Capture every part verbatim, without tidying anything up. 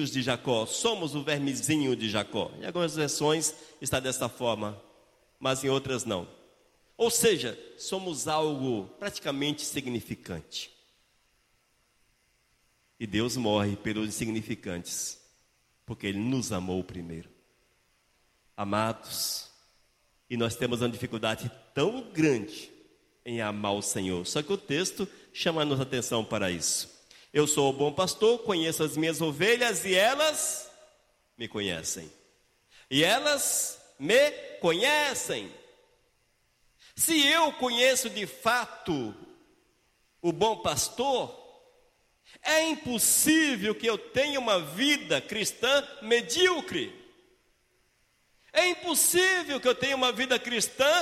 filhos de Jacó, somos o vermezinho de Jacó. Em algumas versões está dessa forma, mas em outras não. Ou seja, somos algo praticamente insignificante. E Deus morre pelos insignificantes, porque Ele nos amou primeiro. Amados, e nós temos uma dificuldade tão grande em amar o Senhor. Só que o texto chama a nossa atenção para isso. Eu sou o bom pastor, conheço as minhas ovelhas e elas me conhecem. E elas me conhecem. Se eu conheço de fato o bom pastor, é impossível que eu tenha uma vida cristã medíocre. É impossível que eu tenha uma vida cristã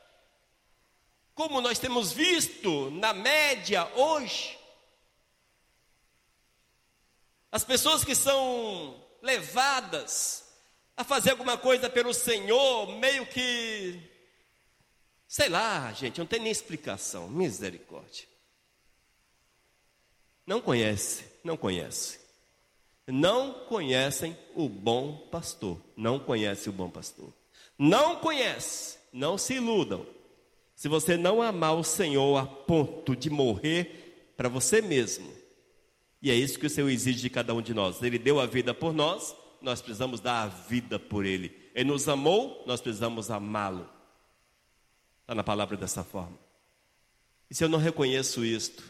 como nós temos visto na média hoje. As pessoas que são levadas a fazer alguma coisa pelo Senhor, meio que, sei lá, gente, não tem nem explicação, misericórdia. Não conhece, não conhece. Não conhecem o bom pastor. Não conhece o bom pastor. Não conhece, não se iludam. Se você não amar o Senhor a ponto de morrer para você mesmo, e é isso que o Senhor exige de cada um de nós. Ele deu a vida por nós, nós precisamos dar a vida por Ele. Ele nos amou, nós precisamos amá-lo. Está na palavra dessa forma. E se eu não reconheço isto,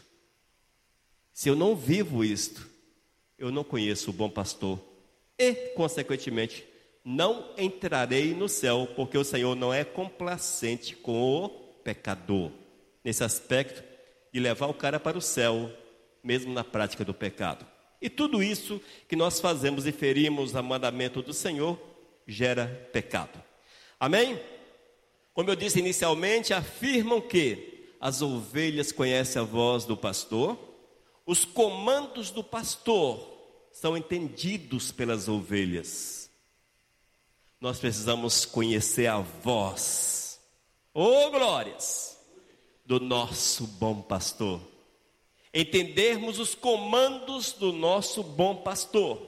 se eu não vivo isto, eu não conheço o bom pastor e, consequentemente, não entrarei no céu, porque o Senhor não é complacente com o pecador, nesse aspecto de levar o cara para o céu, mesmo na prática do pecado. E tudo isso que nós fazemos e ferimos o mandamento do Senhor, gera pecado. Amém? Como eu disse inicialmente, afirmam que as ovelhas conhecem a voz do pastor, os comandos do pastor são entendidos pelas ovelhas. Nós precisamos conhecer a voz, oh glórias, do nosso bom pastor. Entendermos os comandos do nosso bom pastor.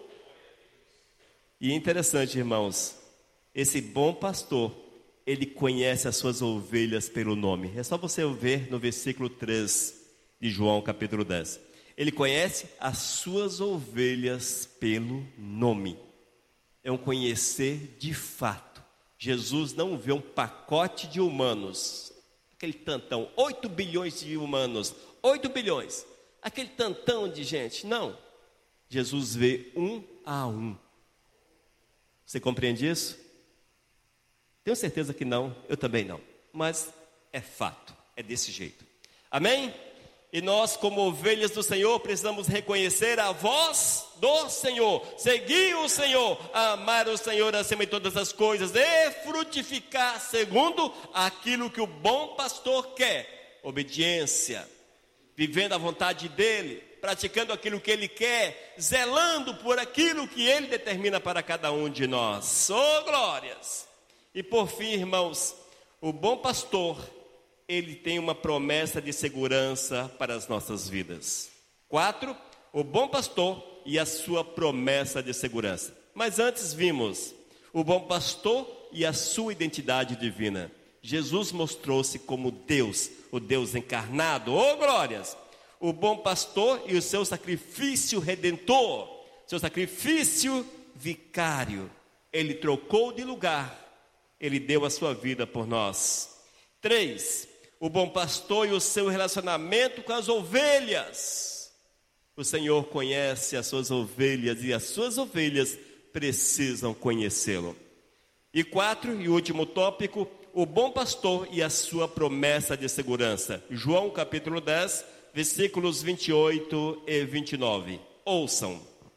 E é interessante, irmãos, esse bom pastor, ele conhece as suas ovelhas pelo nome. É só você ver no versículo três de João capítulo dez. Ele conhece as suas ovelhas pelo nome. É um conhecer de fato. Jesus não vê um pacote de humanos, aquele tantão, oito bilhões de humanos, oito bilhões, aquele tantão de gente, não. Jesus vê um a um. Você compreende isso? Tenho certeza que não, eu também não, mas é fato, é desse jeito. Amém? E nós, como ovelhas do Senhor, precisamos reconhecer a voz do Senhor, seguir o Senhor, amar o Senhor acima de todas as coisas e frutificar segundo aquilo que o bom pastor quer. Obediência, vivendo a vontade dEle, praticando aquilo que Ele quer, zelando por aquilo que Ele determina para cada um de nós. Oh, glórias! E por fim, irmãos, o bom pastor, ele tem uma promessa de segurança para as nossas vidas. Quatro, o bom pastor e a sua promessa de segurança. Mas antes vimos o bom pastor e a sua identidade divina. Jesus mostrou-se como Deus, o Deus encarnado. Oh, glórias! O bom pastor e o seu sacrifício redentor, seu sacrifício vicário. Ele trocou de lugar, ele deu a sua vida por nós. Três, o bom pastor e o seu relacionamento com as ovelhas. O Senhor conhece as suas ovelhas e as suas ovelhas precisam conhecê-lo. E quatro, e último tópico, o bom pastor e a sua promessa de segurança. João capítulo dez, versículos vinte e oito e vinte e nove. Ouçam.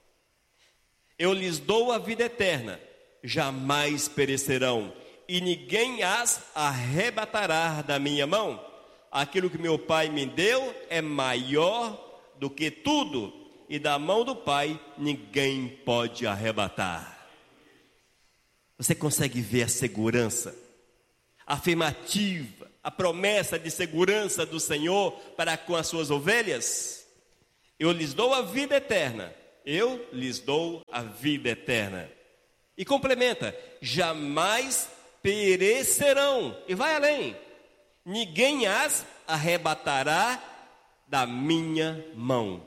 Eu lhes dou a vida eterna, jamais perecerão, e ninguém as arrebatará da minha mão. Aquilo que meu Pai me deu é maior do que tudo, e da mão do Pai ninguém pode arrebatar. Você consegue ver a segurança afirmativa, a promessa de segurança do Senhor para com as suas ovelhas? Eu lhes dou a vida eterna, eu lhes dou a vida eterna. E complementa, jamais perecerão. E vai além, ninguém as arrebatará da minha mão.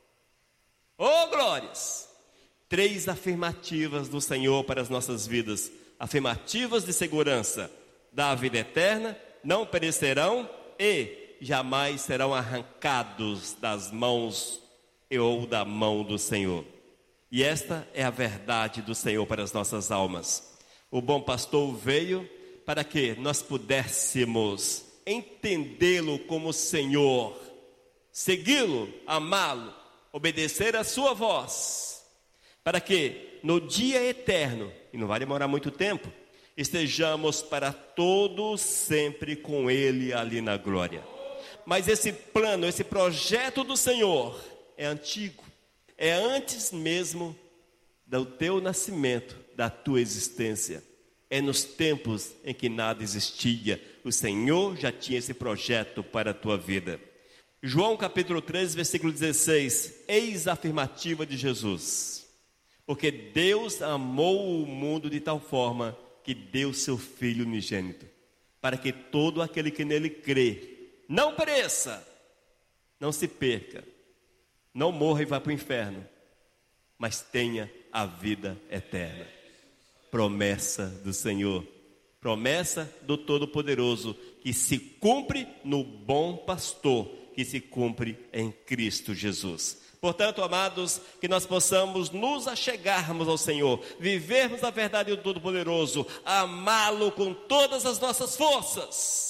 Oh, glórias! Três afirmativas do Senhor para as nossas vidas. Afirmativas de segurança: da vida eterna, não perecerão e jamais serão arrancados das mãos ou da mão do Senhor. E esta é a verdade do Senhor para as nossas almas. O bom pastor veio para que nós pudéssemos entendê-lo como Senhor, segui-lo, amá-lo, obedecer a sua voz, para que no dia eterno, e não vai demorar muito tempo, estejamos para todos sempre com Ele ali na glória. Mas esse plano, esse projeto do Senhor é antigo, é antes mesmo do teu nascimento, da tua existência. É nos tempos em que nada existia, o Senhor já tinha esse projeto para a tua vida. João capítulo três, versículo dezesseis, eis a afirmativa de Jesus. Porque Deus amou o mundo de tal forma que deu seu Filho unigênito, para que todo aquele que nele crê, não pereça, não se perca, não morra e vá para o inferno, mas tenha a vida eterna. Promessa do Senhor, promessa do Todo-Poderoso, que se cumpre no bom pastor, que se cumpre em Cristo Jesus. Portanto, amados, que nós possamos nos achegarmos ao Senhor, vivermos a verdade do Todo-Poderoso, amá-lo com todas as nossas forças,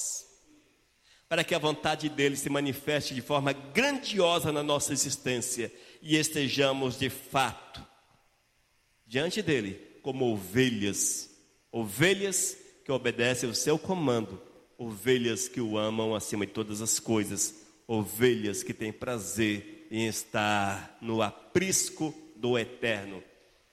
para que a vontade dele se manifeste de forma grandiosa na nossa existência e estejamos de fato diante dele como ovelhas, ovelhas que obedecem ao seu comando, ovelhas que o amam acima de todas as coisas, ovelhas que têm prazer em estar no aprisco do eterno,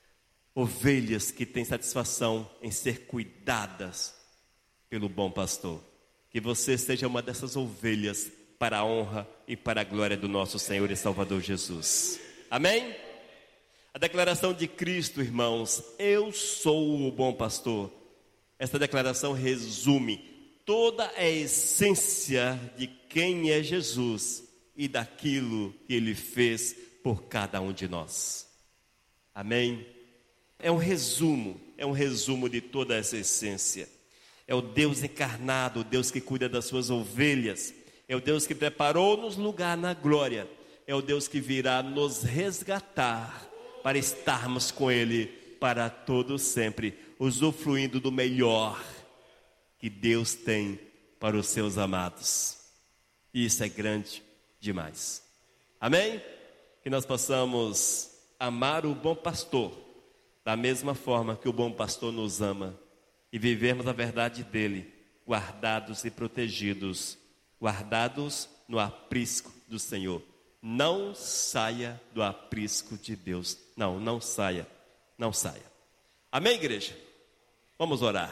ovelhas que têm satisfação em ser cuidadas pelo bom pastor. Que você seja uma dessas ovelhas para a honra e para a glória do nosso Senhor e Salvador Jesus. Amém? A declaração de Cristo, irmãos, eu sou o bom pastor. Esta declaração resume toda a essência de quem é Jesus e daquilo que Ele fez por cada um de nós. Amém? É um resumo, é um resumo de toda essa essência. É o Deus encarnado, o Deus que cuida das suas ovelhas. É o Deus que preparou-nos lugar na glória. É o Deus que virá nos resgatar para estarmos com Ele para todo sempre, usufruindo do melhor que Deus tem para os seus amados. E isso é grande demais. Amém? Que nós possamos amar o bom pastor da mesma forma que o bom pastor nos ama e vivermos a verdade dele, guardados e protegidos, guardados no aprisco do Senhor. Não saia do aprisco de Deus. Não, não saia, não saia. Amém, igreja? Vamos orar.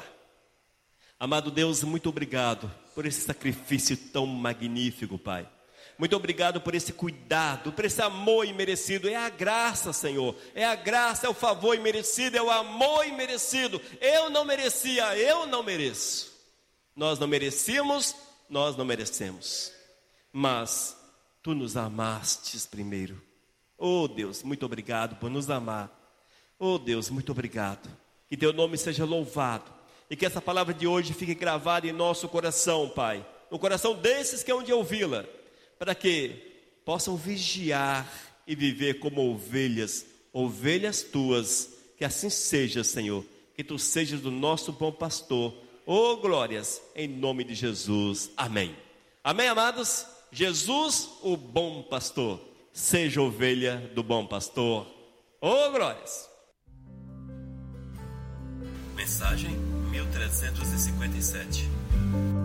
Amado Deus, muito obrigado por esse sacrifício tão magnífico, Pai. Muito obrigado por esse cuidado, por esse amor imerecido. É a graça, Senhor. É a graça, é o favor imerecido, é o amor imerecido. Eu não merecia, eu não mereço. Nós não merecíamos, nós não merecemos. Mas Tu nos amastes primeiro. Oh Deus, muito obrigado por nos amar. Oh Deus, muito obrigado. Que Teu nome seja louvado. E que essa palavra de hoje fique gravada em nosso coração, Pai. No coração desses que hão de ouvi-la. Para que possam vigiar e viver como ovelhas, ovelhas tuas, que assim seja, Senhor, que Tu sejas do nosso bom pastor, oh glórias, em nome de Jesus, amém. Amém, amados? Jesus, o bom pastor, seja ovelha do bom pastor, oh glórias. Mensagem mil trezentos e cinquenta e sete.